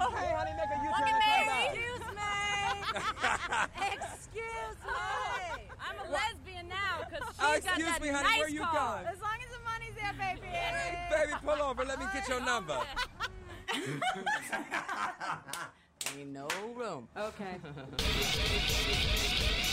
Hey, honey, make a U-turn and come back. Excuse me. I'm a lesbian now because she got Excuse that me, honey, nice where you car. going? As long as the money's there, baby. Hey, baby, pull over. Let me get your number. Ain't no room. Okay.